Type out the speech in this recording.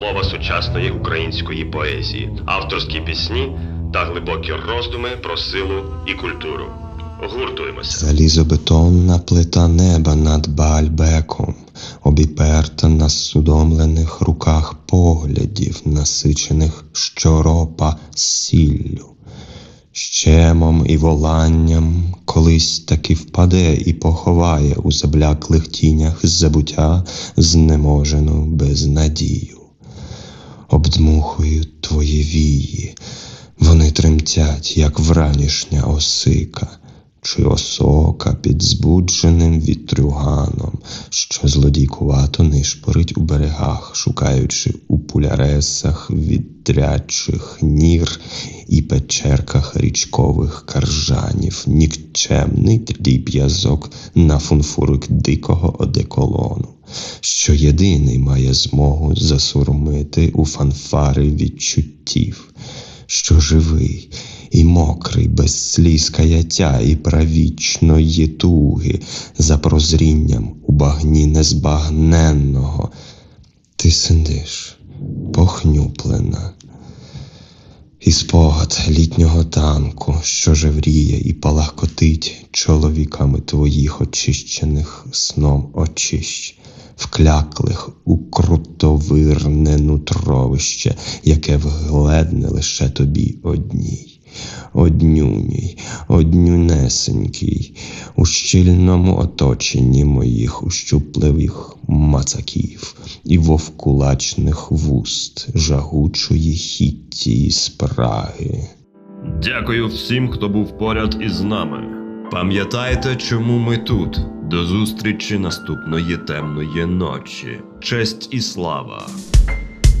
Мова сучасної української поезії, авторські пісні та глибокі роздуми про силу і культуру. Гуртуємося. Залізобетонна плита неба над Баальбеком, обіперта на судомлених руках поглядів, насичених щоропа сіллю. Щемом і воланням колись таки впаде і поховає у забляклих тінях забуття знеможену безнадію. Обдмухують твої вії, вони тремтять, як вранішня осика, чи осока під збудженим вітрюганом, що злодійкувато нишпорить у берегах, шукаючи у пуляресах вітрячих нір і печерках річкових каржанів нікчемний дріб'язок на фунфурик дикого одеколону, що єдиний має змогу засурмити у фанфари відчуттів, що живий і мокрий, без сліз каяття і правічної туги, за прозрінням у багні незбагненного. Ти сидиш, похнюплена, і спогад літнього танку, що жевріє і палахкотить чоловіками твоїх очищених сном очищ, вкляклих у крутовирне нутровище, яке вгледне лише тобі одній. Однюній, однюнесенький, у щільному оточенні моїх ущупливих мацаків і вовкулачних вуст жагучої хітті і спраги. Дякую всім, хто був поряд із нами. Пам'ятайте, чому ми тут. До зустрічі наступної темної ночі. Честь і слава!